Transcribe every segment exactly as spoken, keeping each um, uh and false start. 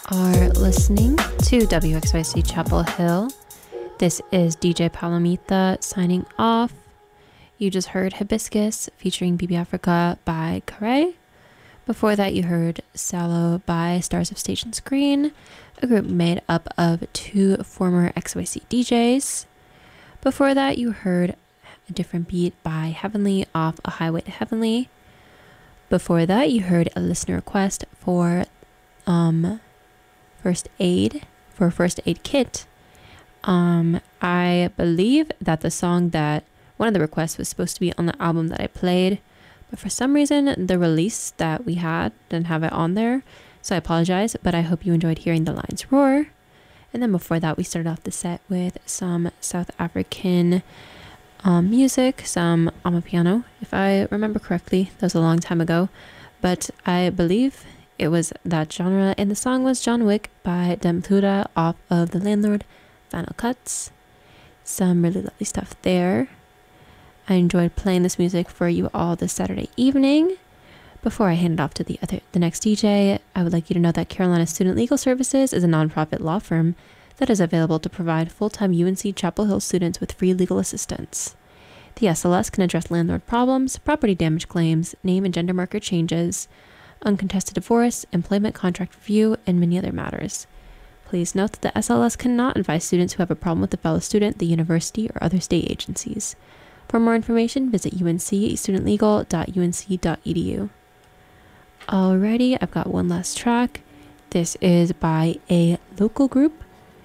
are listening to W X Y C Chapel Hill. This is D J Palomita signing off. You just heard Hibiscus featuring B B Africa by Carré. Before that, you heard Sallow by Stars of Station Screen, a group made up of two former X Y C D Js. Before that, you heard A Different Beat by Heavenly off A Highway to Heavenly. Before that, you heard a listener request for um, First Aid, for First Aid Kit. Um, I believe that the song that one of the requests was supposed to be on the album that I played, but for some reason the release that we had didn't have it on there, so I apologize, but I hope you enjoyed hearing the lines roar. And then before that, we started off the set with some South African um, music, some amapiano, if I remember correctly. That was a long time ago, but I believe it was that genre, and the song was John Wick by Demtura off of The Landlord Final Cuts. Some really lovely stuff there. I enjoyed playing this music for you all this Saturday evening. Before I hand it off to the other, the next D J, I would like you to know that Carolina Student Legal Services is a nonprofit law firm that is available to provide full-time U N C Chapel Hill students with free legal assistance. The S L S can address landlord problems, property damage claims, name and gender marker changes, uncontested divorce, employment contract review, and many other matters. Please note that the S L S cannot advise students who have a problem with a fellow student, the university, or other state agencies. For more information, visit u n c student legal dot u n c dot e d u. Alrighty, I've got one last track. This is by a local group.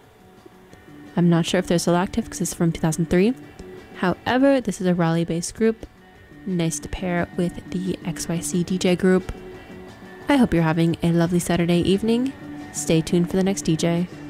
I'm not sure if they're still active because it's from two thousand three. However, this is a Raleigh-based group. Nice to pair with the X Y C D J group. I hope you're having a lovely Saturday evening. Stay tuned for the next D J.